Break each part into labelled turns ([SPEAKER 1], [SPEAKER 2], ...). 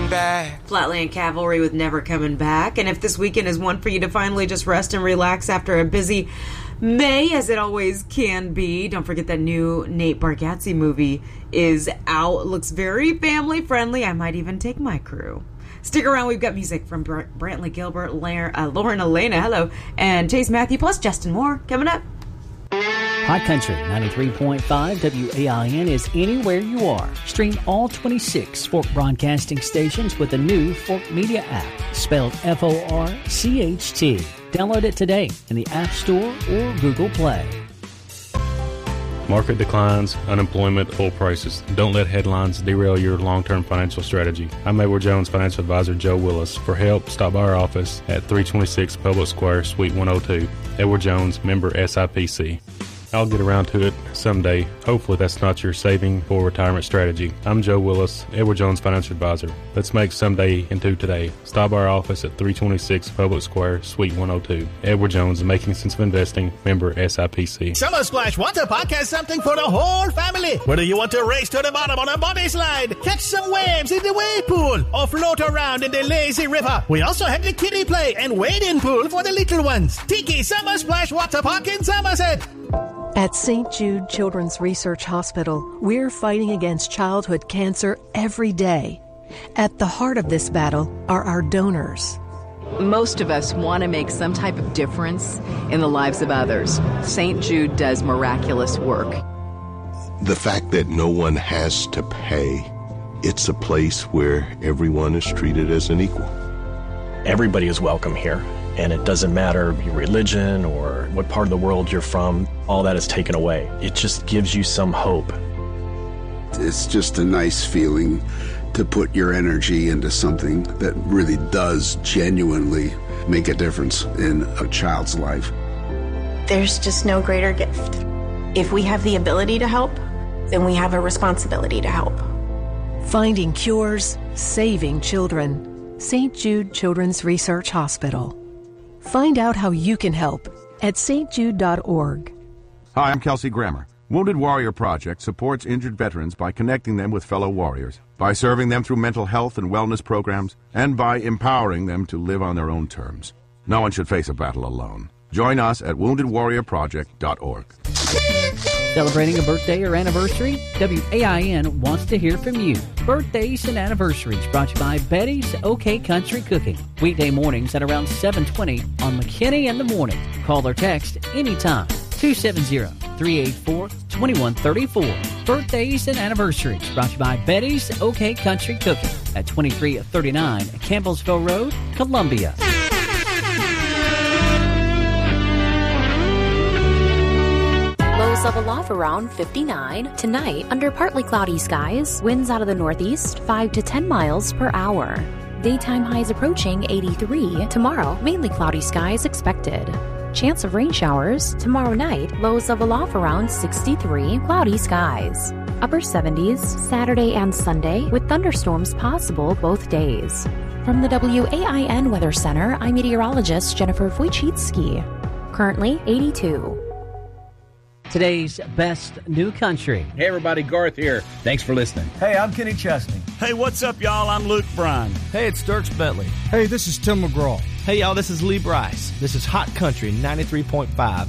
[SPEAKER 1] coming back.
[SPEAKER 2] Flatland Cavalry with Never Coming Back. And if this weekend is one for you to finally just rest and relax after a busy May, as it always can be, don't forget that new Nate Bargatze movie is out. It looks very family friendly. I might even take my crew. Stick around. We've got music from Brantley Gilbert, Lauren Elena, hello, and Chase Matthew, plus Justin Moore coming up.
[SPEAKER 3] Hot Country 93.5 WAIN is anywhere you are. Stream all 26 Fork broadcasting stations with the new Fork Media app, spelled FORCHT. Download it today in the App Store or Google Play.
[SPEAKER 4] Market declines, unemployment, oil prices. Don't let headlines derail your long-term financial strategy. I'm Edward Jones Financial Advisor Joe Willis. For help, stop by our office at 326 Public Square, Suite 102. Edward Jones, member SIPC. I'll get around to it someday. Hopefully that's not your saving for retirement strategy. I'm Joe Willis, Edward Jones Financial Advisor. Let's make someday into today. Stop by our office at 326 Public Square, Suite 102. Edward Jones, Making Sense of Investing, member SIPC.
[SPEAKER 5] Summer Splash Water Park has something for the whole family. Whether you want to race to the bottom on a body slide, catch some waves in the wave pool, or float around in the lazy river, we also have the kiddie play and wade-in pool for the little ones. Tiki Summer Splash Water Park in Somerset.
[SPEAKER 6] At St. Jude Children's Research Hospital, we're fighting against childhood cancer every day. At the heart of this battle are our donors.
[SPEAKER 7] Most of us want to make some type of difference in the lives of others. St. Jude does miraculous work.
[SPEAKER 8] The fact that no one has to pay, it's a place where everyone is treated as an equal.
[SPEAKER 9] Everybody is welcome here. And it doesn't matter your religion or what part of the world you're from, all that is taken away. It just gives you some hope.
[SPEAKER 10] It's just a nice feeling to put your energy into something that really does genuinely make a difference in a child's life.
[SPEAKER 11] There's just no greater gift. If we have the ability to help, then we have a responsibility to help.
[SPEAKER 6] Finding cures, saving children. St. Jude Children's Research Hospital. Find out how you can help at stjude.org.
[SPEAKER 12] Hi, I'm Kelsey Grammer. Wounded Warrior Project supports injured veterans by connecting them with fellow warriors, by serving them through mental health and wellness programs, and by empowering them to live on their own terms. No one should face a battle alone. Join us at woundedwarriorproject.org.
[SPEAKER 3] Celebrating a birthday or anniversary? WAIN wants to hear from you. Birthdays and anniversaries brought to you by Betty's OK Country Cooking. Weekday mornings at around 7:20 on McKinney in the Morning. Call or text anytime. 270-384-2134. Birthdays and anniversaries brought to you by Betty's OK Country Cooking at 2339 Campbellsville Road, Columbia.
[SPEAKER 13] Lows of aloft around 59. Tonight, under partly cloudy skies, winds out of the northeast 5 to 10 miles per hour. Daytime highs approaching 83. Tomorrow, mainly cloudy skies expected. Chance of rain showers. Tomorrow night, lows of aloft around 63. Cloudy skies. Upper 70s Saturday and Sunday, with thunderstorms possible both days. From the WAIN Weather Center, I'm meteorologist Jennifer Wojcicki. Currently 82.
[SPEAKER 3] Today's best new country.
[SPEAKER 14] Hey everybody, Garth here. Thanks for listening.
[SPEAKER 15] Hey, I'm Kenny Chesney.
[SPEAKER 16] Hey, what's up, y'all? I'm Luke Bryan.
[SPEAKER 17] Hey, it's Dirks Bentley.
[SPEAKER 18] Hey, this is Tim McGraw.
[SPEAKER 19] Hey, y'all, this is Lee Bryce. This is Hot Country 93.5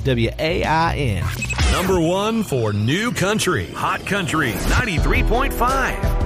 [SPEAKER 19] WAIN.
[SPEAKER 20] Number one for new country. Hot Country 93.5.